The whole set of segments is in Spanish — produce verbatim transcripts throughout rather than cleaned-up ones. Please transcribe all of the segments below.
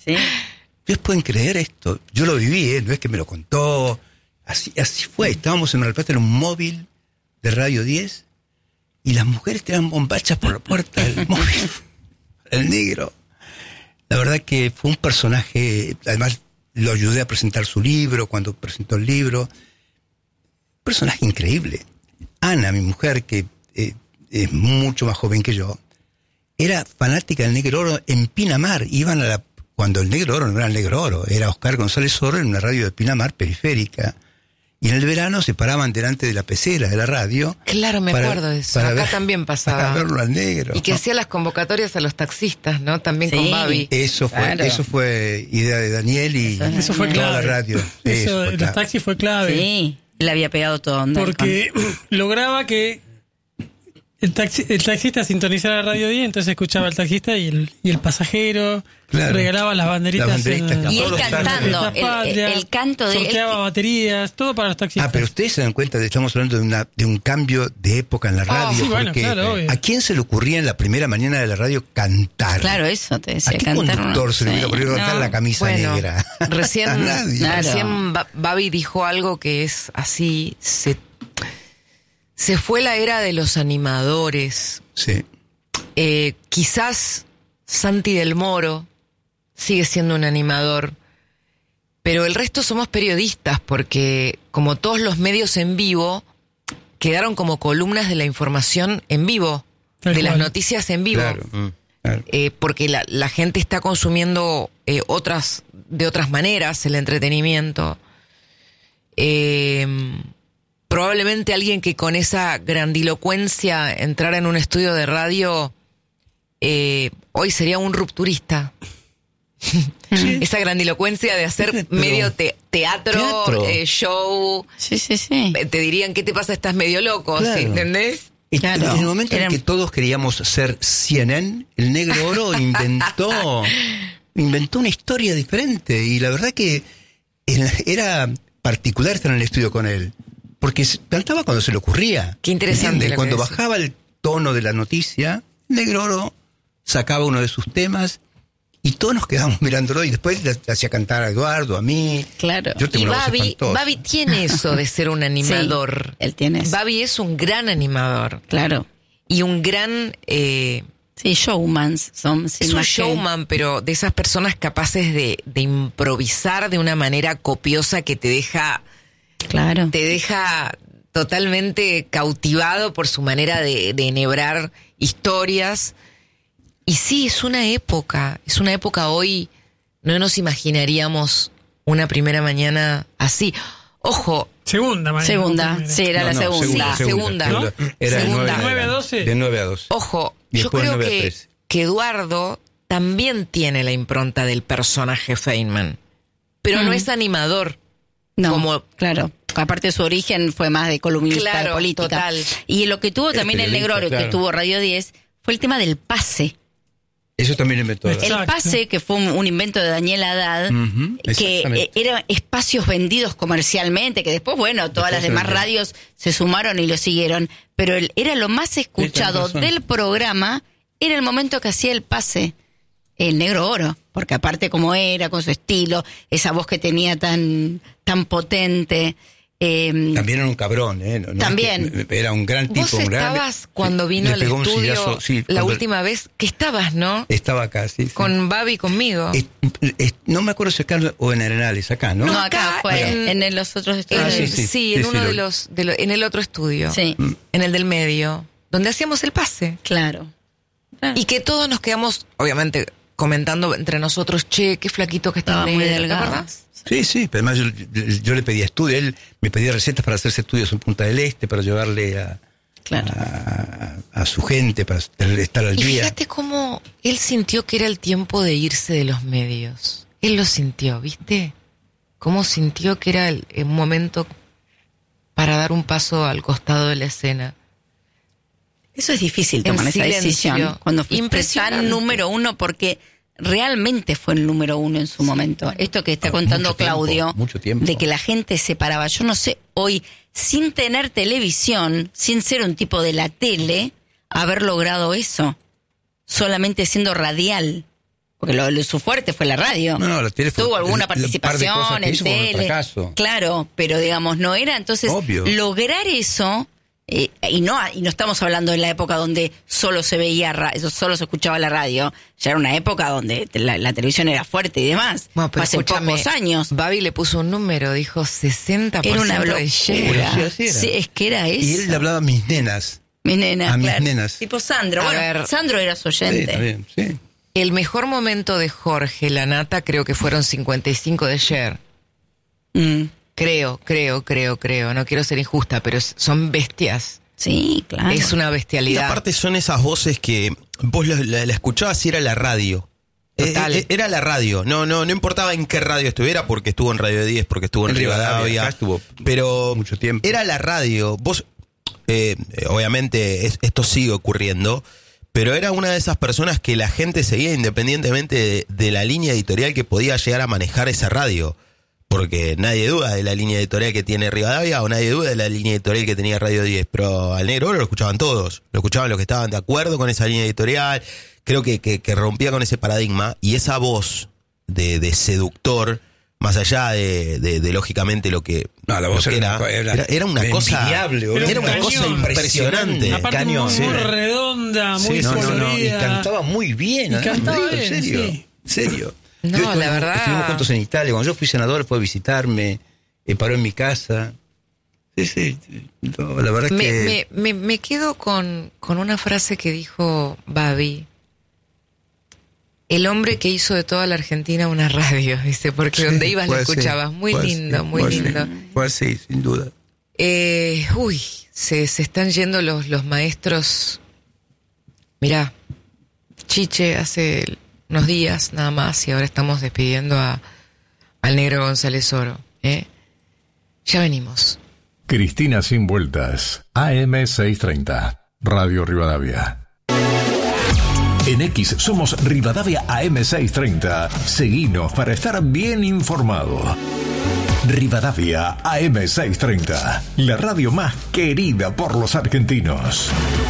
Sí. ¿Ustedes pueden creer esto? Yo lo viví, ¿eh? No es que me lo contó. Así, así fue. Estábamos en Mar del Plata en un móvil de Radio diez y las mujeres tiraban bombachas por la puerta del móvil. El negro. La verdad que fue un personaje, además lo ayudé a presentar su libro, cuando presentó el libro. Un personaje increíble. Ana, mi mujer, que eh, es mucho más joven que yo, era fanática del Negro Oro en Pinamar. Iban a la, cuando el Negro Oro no era el Negro Oro, era Oscar González Oro en una radio de Pinamar, periférica. Y en el verano se paraban delante de la pecera de la radio. Claro, me para, acuerdo de eso. Acá ver, también pasaba. Para verlo al negro. Y que hacía las convocatorias a los taxistas, ¿no? También sí, con Babi. Eso fue, claro. eso fue idea de Daniel y eso, eso fue toda clave. la radio. Eso, eso fue los clave. taxis fue clave. Sí, le había pegado todo onda. Porque lograba que el, taxi, el taxista sintonizara Radio diez, entonces escuchaba al taxista y el, y el pasajero, claro. regalaba las banderitas. Las banderitas en, y él todos cantando, el, patria, el, el canto de sorteaba él. baterías, todo para los taxistas. Ah, pero ustedes se dan cuenta de que estamos hablando de, una, de un cambio de época en la radio. Oh, sí, bueno, porque claro, obvio. ¿a quién se le ocurría en la primera mañana de la radio cantar? Claro, eso te decía. ¿A qué cantar conductor uno, se le hubiera sí, ocurrido cantar no. la camisa Bueno, negra? Recién, A nadie. Claro. recién Ba- Babi dijo algo que es así, se, se fue la era de los animadores. Sí. Eh, quizás Santi del Moro sigue siendo un animador, pero el resto somos periodistas porque como todos los medios en vivo quedaron como columnas de la información en vivo, Tal de cual. las noticias en vivo. Claro. Mm, claro. Eh, porque la, la gente está consumiendo eh, otras de otras maneras el entretenimiento. Eh, probablemente alguien que con esa grandilocuencia entrara en un estudio de radio eh, hoy sería un rupturista. Sí. Esa grandilocuencia de hacer Pero- medio te- teatro, Teatro. eh, show. Sí, sí, sí. Eh, Te dirían, ¿qué te pasa? Estás medio loco, Claro. ¿sí? ¿Entendés? Y Claro. en el momento Eran- en que todos queríamos ser C N N, el Negro Oro inventó, inventó una historia diferente. Y la verdad que era particular estar en el estudio con él. Porque cantaba cuando se le ocurría. Qué interesante ¿Entiendes? lo que Cuando decís. bajaba el tono de la noticia, Negro Oro sacaba uno de sus temas y todos nos quedábamos mirándolo y después le hacía cantar a Eduardo, a mí. Claro. Yo tengo Y una voz Babi, espantosa. Babi tiene eso de ser un animador. Sí, él tiene eso. Babi es un gran animador Claro. y un gran... eh, Sí, showmans son. sí, es un más que- showman, pero de esas personas capaces de, de improvisar de una manera copiosa que te deja, Claro. te deja totalmente cautivado por su manera de, de enhebrar historias. Y sí, es una época, es una época hoy, no nos imaginaríamos una primera mañana así. Ojo, Segunda, mañana. Segunda, Primera. sí, era No, la no, segunda. Sí, segunda, ¿no? Era de Segunda. nueve nueve a doce. De nueve a doce. ojo, Y yo después creo nueve a que, trece. que Eduardo también tiene la impronta del personaje Feynman, pero no Mm. es animador. No, como- claro. Aparte su origen fue más de columnista Claro, de política. total. Y lo que tuvo Era también el periodista, Negro Oro, claro. que tuvo Radio diez, fue el tema del pase. Eso también inventó. Exacto. El pase, que fue un, un invento de Daniel Haddad, Ujú, que exactamente. eh, eran espacios vendidos comercialmente, que después, bueno, todas Después las se demás vendió. radios se sumaron y lo siguieron, pero el- era lo más escuchado razón. del programa, era el momento que hacía el pase el Negro Oro, porque aparte como era, con su estilo, esa voz que tenía tan, tan potente. eh, También era un cabrón, ¿eh? No- no es También. que- era un gran tipo. Vos un gran- estabas cuando vino Le al pegó un estudio sillazo, sí, la cuando- última vez que estabas, ¿no? Estaba acá, sí. sí. Con Babi y conmigo. Es- es- no me acuerdo si acá o en Arenales, acá, ¿no? no, No, acá acá, fue, en- en, los otros En estudios. Ah, el- sí, sí, sí. en Sí, uno sí, de lo- los, de lo- en el otro estudio. Sí, En el del medio, donde hacíamos el pase. claro. Claro. Y que todos nos quedamos, obviamente, comentando entre nosotros, che, qué flaquito que está Estaba muy negro, ¿te delgado. acordás? Sí, sí, pero además yo, yo le pedía estudios, él me pedía recetas para hacerse estudios en Punta del Este, para llevarle a, Claro. a, a su gente, para estar al Y día. fíjate cómo él sintió que era el tiempo de irse de los medios. Él lo sintió, ¿viste? Cómo sintió que era el, el momento para dar un paso al costado de la escena. Eso es difícil En tomar esa silencio. decisión cuando fuiste Impresionante. tan número uno, porque realmente fue el número uno en su momento. Esto que está Ah, contando mucho tiempo, Claudio, mucho tiempo. de que la gente se paraba. Yo no sé, hoy, sin tener televisión, sin ser un tipo de la tele, haber logrado eso, solamente siendo radial. porque lo, lo, su fuerte fue la radio. No, la tele fue, tuvo alguna el- participación en tele. Claro, pero digamos, no era. Entonces, Obvio. lograr eso, eh, y no y no estamos hablando de la época donde solo se veía, ra- eso solo se escuchaba la radio. Ya era una época donde la, la televisión era fuerte y demás. Bueno, pero hace escúchame, pocos años. Babi le puso un número, dijo sesenta por ciento Era una de share. locura. Sí, así era. Sí, es que era eso. Y él le hablaba a mis nenas. Mi nena, a mis claro. nenas. Tipo Sandro. A Bueno, ver. Sandro era su Sí, oyente. está bien, sí. El mejor momento de Jorge Lanata creo que fueron cincuenta y cinco de share. Mm, Creo, creo, creo, creo. No quiero ser injusta, pero es- son bestias. sí, claro. Es una Y bestialidad. aparte son esas voces que vos la, la- la escuchabas y era la radio. Total. Eh, eh, era la radio. No, no, no importaba en qué radio estuviera, porque estuvo en Radio diez, porque estuvo en, En Rivadavia, Rivadavia. acá estuvo pero mucho tiempo. Era la radio. Vos, eh, eh, obviamente, es- esto sigue ocurriendo, pero era una de esas personas que la gente seguía independientemente de, de la línea editorial que podía llegar a manejar esa radio. Porque nadie duda de la línea editorial que tiene Rivadavia o nadie duda de la línea editorial que tenía Radio diez. Pero al Negro Oro lo escuchaban todos. Lo escuchaban los que estaban de acuerdo con esa línea editorial. Creo que, que, que rompía con ese paradigma. Y esa voz de, de seductor, más allá de, de, de lógicamente lo que, No, la lo voz que era, era, era, era, era una cosa envidiable, boludo. era una Era un cosa cañón. impresionante. Aparte Cañón, muy, sí. muy redonda, muy Sí, no, no, colorida. no, y cantaba muy bien. Y además, cantaba te digo, bien, en serio, sí. en serio. No, Yo, la verdad- Estuvimos juntos en Italia. Cuando yo fui senador fue a visitarme, eh, paró en mi casa. Sí, sí, no, la verdad es Me, que... me, me, me quedo con, con una frase que dijo Babi. El hombre que hizo de toda la Argentina una radio, dice, porque Sí, donde ibas lo puede ser, escuchabas. Muy puede lindo, ser, muy puede lindo. ser, puede ser, sin duda. Eh, uy, se, se están yendo los, los maestros. Mirá, Chiche hace unos días nada más y ahora estamos despidiendo a, al Negro González Oro. ¿eh? Ya venimos. Cristina Sin Vueltas, A M seiscientos treinta, Radio Rivadavia. En X somos Rivadavia A M seiscientos treinta. Seguinos para estar bien informado. Rivadavia A M seiscientos treinta, la radio más querida por los argentinos.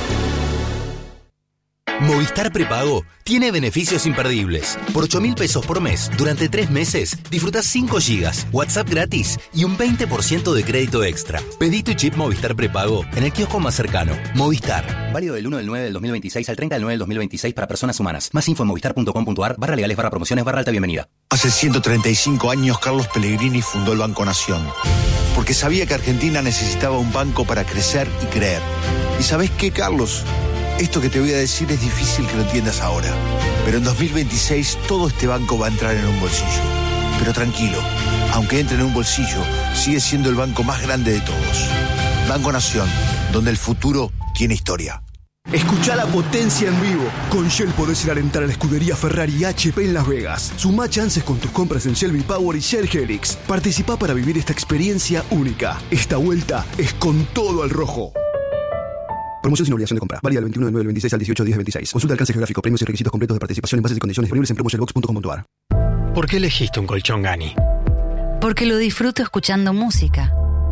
Movistar Prepago tiene beneficios imperdibles. Por ocho mil pesos por mes, durante tres meses, disfrutás cinco gigas, WhatsApp gratis y un veinte por ciento de crédito extra. Pedí tu chip Movistar Prepago en el kiosco más cercano. Movistar. Válido del uno del nueve del dos mil veintiséis al treinta del nueve del dos mil veintiséis para personas humanas. Más info en movistar punto com punto a r, barra legales, barra promociones, barra alta bienvenida. Hace ciento treinta y cinco años Carlos Pellegrini fundó el Banco Nación, porque sabía que Argentina necesitaba un banco para crecer y creer. ¿Y sabés qué, Carlos? Esto que te voy a decir es difícil que lo entiendas ahora, pero en dos mil veintiséis todo este banco va a entrar en un bolsillo. Pero tranquilo, aunque entre en un bolsillo, sigue siendo el banco más grande de todos. Banco Nación, donde el futuro tiene historia. Escucha la potencia en vivo. Con Shell podés ir a alentar a la escudería Ferrari y H P en Las Vegas. Sumá chances con tus compras en Shell V-Power y Shell Helix. Participá para vivir esta experiencia única. Esta vuelta es con todo al rojo. Promoción sin obligación de compra. Válida del veintiuno de nueve del veintiséis al dieciocho de diez del veintiséis. Consulta alcance geográfico, premios y requisitos completos de participación en bases y condiciones disponibles en promoshellbox punto com punto a r. ¿Por qué elegiste un colchón Gani? Porque lo disfruto escuchando música.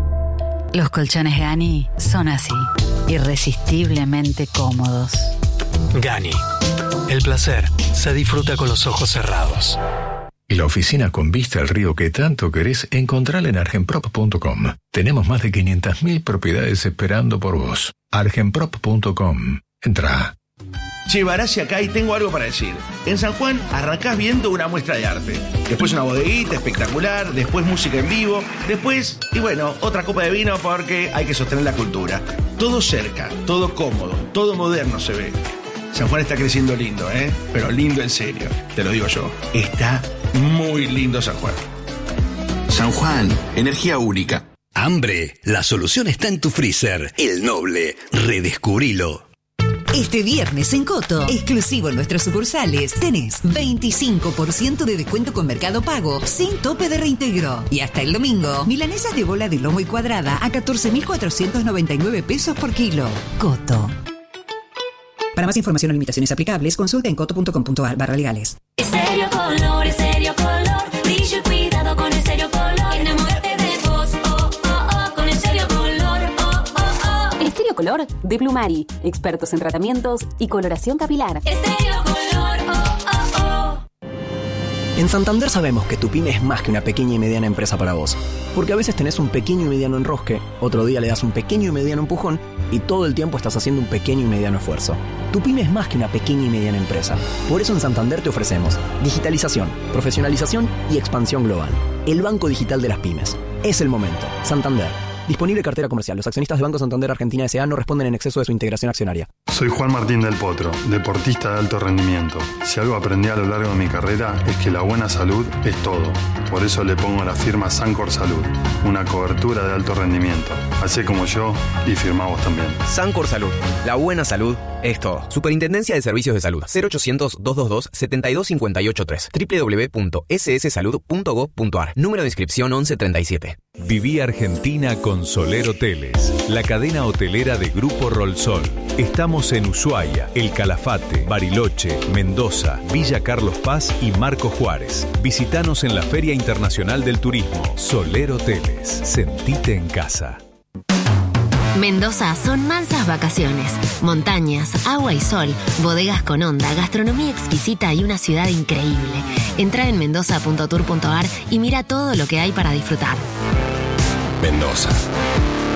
Los colchones Gani son así, irresistiblemente cómodos. Gani. El placer se disfruta con los ojos cerrados. Y la oficina con vista al río que tanto querés, encontrala en argenprop punto com. Tenemos más de quinientas mil propiedades esperando por vos. argenprop punto com. Entrá. Che, Barassi acá y tengo algo para decir. En San Juan arrancás viendo una muestra de arte. Después una bodeguita espectacular, después música en vivo, después, y bueno, otra copa de vino porque hay que sostener la cultura. Todo cerca, todo cómodo, todo moderno se ve. San Juan está creciendo lindo, ¿eh? Pero lindo en serio, te lo digo yo. Está muy lindo San Juan. San Juan, energía única. Hambre, la solución está en tu freezer. El Noble, redescubrilo. Este viernes en Coto, exclusivo en nuestras sucursales, tenés veinticinco por ciento de descuento con Mercado Pago, sin tope de reintegro. Y hasta el domingo, milanesas de bola de lomo y cuadrada a catorce mil cuatrocientos noventa y nueve pesos por kilo. Coto. Para más información o limitaciones aplicables, consulta en coto punto com punto a r barra legales. Estéreo Color, Estéreo Color, brillo y cuidado con Estéreo Color. Enamórate de vos, oh, oh, oh, con Estéreo Color, oh, oh, oh. Estéreo Color de Plumari, expertos en tratamientos y coloración capilar. Estéreo Color, oh, oh, oh. En Santander sabemos que tu pyme es más que una pequeña y mediana empresa para vos. Porque a veces tenés un pequeño y mediano enrosque, otro día le das un pequeño y mediano empujón y todo el tiempo estás haciendo un pequeño y mediano esfuerzo. Tu pyme es más que una pequeña y mediana empresa. Por eso en Santander te ofrecemos digitalización, profesionalización y expansión global. El banco digital de las pymes. Es el momento. Santander. Disponible cartera comercial. Los accionistas de Banco Santander Argentina S A no responden en exceso de su integración accionaria. Soy Juan Martín del Potro, deportista de alto rendimiento. Si algo aprendí a lo largo de mi carrera es que la buena salud es todo. Por eso le pongo la firma Sancor Salud, una cobertura de alto rendimiento. Hacé como yo y firmá vos también. Sancor Salud, la buena salud es todo. Superintendencia de Servicios de Salud. cero ochocientos, doscientos veintidós, setenta y dos cincuenta y ocho tres. doble u doble u doble u punto ese ese salud punto gob punto a r. Número de inscripción once treinta y siete. Viví Argentina con Soler Hoteles, la cadena hotelera de Grupo Rolsol. Estamos en Ushuaia, El Calafate, Bariloche, Mendoza, Villa Carlos Paz y Marco Juárez. Visítanos en la Feria Internacional del Turismo. Soler Hoteles, sentite en casa. Mendoza son mansas vacaciones, montañas, agua y sol, bodegas con onda, gastronomía exquisita y una ciudad increíble. Entra en mendoza punto tour punto a r y mira todo lo que hay para disfrutar. Mendoza.